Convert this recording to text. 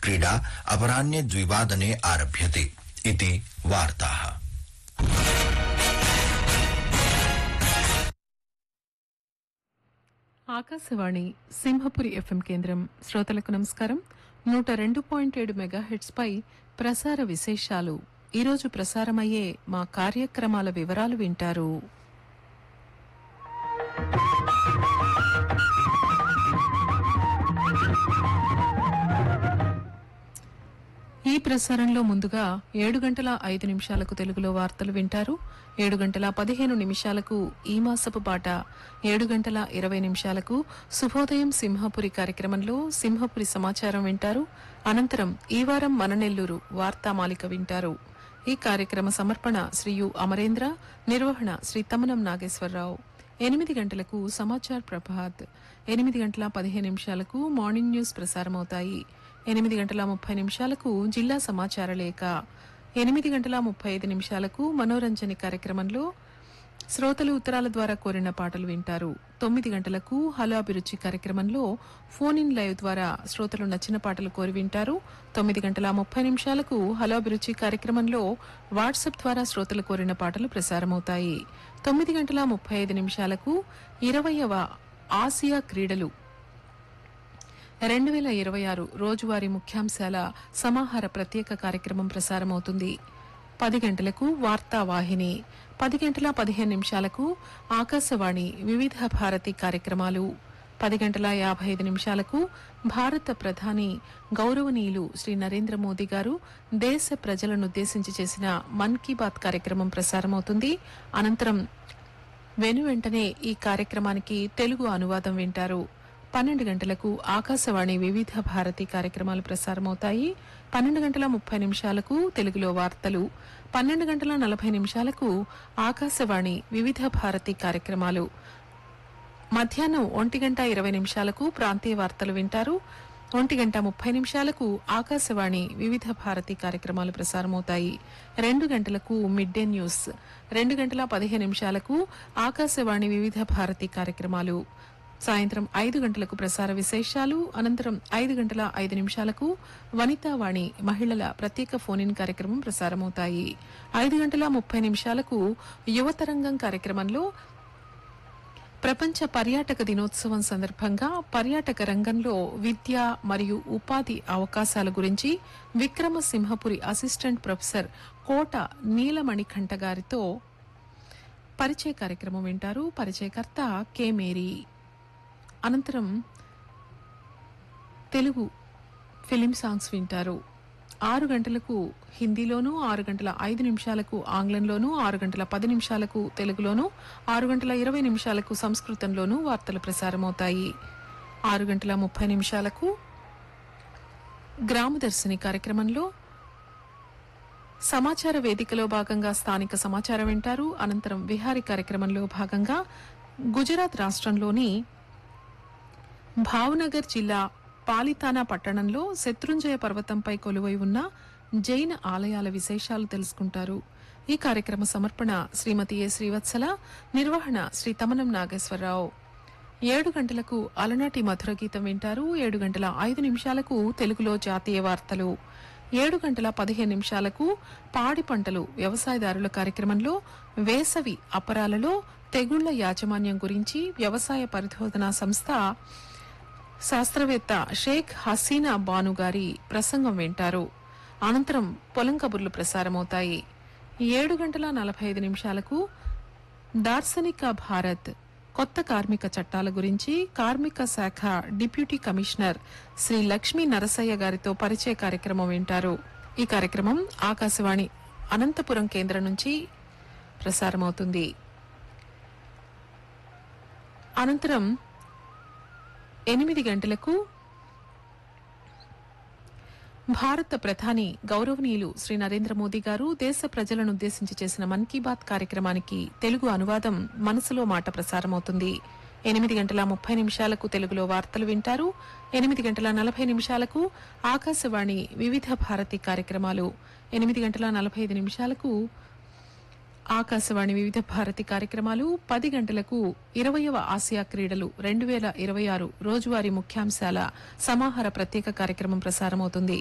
क्रीडा अपराह्ने 2:00 आरभ्यते इति वार्ताः। ఆకాశవాణి సింహపురి ఎఫ్ఎం కేంద్రం శ్రోతలకు నమస్కారం. 102.7 మెగాహెట్స్ పై ప్రసార విశేషాలు. ఈరోజు ప్రసారమయ్యే మా కార్యక్రమాల వివరాలు వింటారు. ఈ ప్రసారంలో ముందుగా 7:05 తెలుగులో వార్తలు వింటారు. 7:15 ఈ మాసపు పాట, 7:20 శుభోదయం సింహపురి కార్యక్రమంలో సింహపురి సమాచారం వింటారు. అనంతరం ఈ వారం మన నెల్లూరు వార్తామాలిక వింటారు. ఈ కార్యక్రమ సమర్పణ శ్రీ యు అమరేంద్ర, నిర్వహణ శ్రీ తమ్మనం నాగేశ్వరరావు. 8 గంటలకు సమాచార్ ప్రభాత్, 8:15 మార్నింగ్ న్యూస్ ప్రసారమవుతాయి. 8:30 జిల్లా సమాచార లేఖ, 8:35 మనోరంజని కార్యక్రమంలో శ్రోతలు ఉత్తరాల ద్వారా కోరిన పాటలు వింటారు. 9 గంటలకు హలో అభిరుచి కార్యక్రమంలో ఫోన్ ఇన్ లైవ్ ద్వారా శ్రోతలు నచ్చిన పాటలు కోరి వింటారు. 9:30 హలో అభిరుచి కార్యక్రమంలో వాట్సాప్ ద్వారా శ్రోతలు కోరిన పాటలు ప్రసారమవుతాయి. 9:35 20వ ఆసియా క్రీడలు 2026 రోజువారీ ముఖ్యాంశాల సమాహార ప్రత్యేక కార్యక్రమం ప్రసారమవుతుంది. 10 గంటలకు వార్తావాహిని, 10:15 ఆకాశవాణి వివిధ భారతి కార్యక్రమాలు, 10:55 భారత ప్రధాని గౌరవనీయులు శ్రీ నరేంద్ర మోదీ గారు దేశ ప్రజలనుద్దేశించి చేసిన మన్ కీ బాత్ కార్యక్రమం ప్రసారమవుతుంది. అనంతరం వెనువెంటనే ఈ కార్యక్రమానికి తెలుగు అనువాదం వింటారు. 12 గంటలకు ఆకాశవాణి వివిధ భారతి కార్యక్రమాలు ప్రసారమవుతాయి. 12:30 తెలుగులో వార్తలు, 12:40 ఆకాశవాణి వివిధ భారతి కార్యక్రమాలు. మధ్యాహ్నం 1:20 ప్రాంతీయ వార్తలు వింటారు. 1:30 ఆకాశవాణి వివిధ భారతి కార్యక్రమాలు ప్రసారమవుతాయి. 2 గంటలకు మిడ్ డే న్యూస్, 2:15 ఆకాశవాణి వివిధ భారతి కార్యక్రమాలు. సాయంత్రం 5 గంటలకు ప్రసార విశేషాలు. అనంతరం 5:05 వనితావాణి మహిళల ప్రత్యేక ఫోన్ ఇన్ కార్యక్రమం ప్రసారమవుతాయి. 5:30 యువతరంగం కార్యక్రమంలో ప్రపంచ పర్యాటక దినోత్సవం సందర్భంగా పర్యాటక రంగంలో విద్య మరియు ఉపాధి అవకాశాల గురించి విక్రమసింహపురి అసిస్టెంట్ ప్రొఫెసర్ కోట నీలమణికంఠ గారితో పరిచయ కార్యక్రమం వింటారు. పరిచయకర్త కె మేరీ. అనంతరం తెలుగు ఫిలిం సాంగ్స్ వింటారు. 6 గంటలకు హిందీలోను, 6:05 ఆంగ్లంలోను, 6:10 తెలుగులోను, 6:20 సంస్కృతంలోను వార్తలు ప్రసారమవుతాయి. 6:30 గ్రామదర్శిని కార్యక్రమంలో సమాచార వేదికలో భాగంగా స్థానిక సమాచారం వింటారు. అనంతరం విహారీ కార్యక్రమంలో భాగంగా గుజరాత్ రాష్ట్రంలోని భావనగర్ జిల్లా పాలితానా పట్టణంలో శత్రుంజయ పర్వతంపై కొలువై ఉన్న జైన ఆలయాల విశేషాలు తెలుసుకుంటారు. ఈ కార్యక్రమ సమర్పణ శ్రీమతి ఏ శ్రీవత్సల, నిర్వహణ శ్రీ తమనం నాగేశ్వరరావు. 7 గంటలకు అలనాటి మధుర గీతం వింటారు. 7:05 తెలుగులో జాతీయ వార్తలు. 7:15 పాడి పంటలు వ్యవసాయదారుల కార్యక్రమంలో వేసవి అపరాలలో తెగుళ్ల యాజమాన్యం గురించి వ్యవసాయ పరిశోధనా సంస్థ శాస్త్రవేత్త షేక్ హసీనా బాను గారి ప్రసంగం వింటారు. అనంతరం పొలం కబుర్లు ప్రసారమవుతాయి. 7:45 దార్శనిక భారత్ కొత్త కార్మిక చట్టాల గురించి కార్మిక శాఖ డిప్యూటీ కమిషనర్ శ్రీ లక్ష్మీ నరసయ్య గారితో పరిచయ కార్యక్రమం వింటారు. ఈ కార్యక్రమం ఆకాశవాణి అనంతపురం కేంద్రం నుంచి ప్రసారమవుతుంది. అనంతరం 8 గంటలకు భారత ప్రధాని గౌరవనీయులు శ్రీ నరేంద్ర మోదీ గారు దేశ ప్రజలనుద్దేశించి చేసిన మన్ కీ బాత్ కార్యక్రమానికి తెలుగు అనువాదం మనసులో మాట ప్రసారమవుతుంది. 8:30 తెలుగులో వార్తలు వింటారు. 8:40 ఆకాశవాణి వివిధ భారతి కార్యక్రమాలు. 8:45 ఆకాశవాణి వివిధ భారతి కార్యక్రమాలు. 10 గంటలకు 20వ ఆసియా క్రీడలు 2026 రోజువారీ ముఖ్యాంశాల సమాహార ప్రత్యేక కార్యక్రమం ప్రసారమవుతుంది.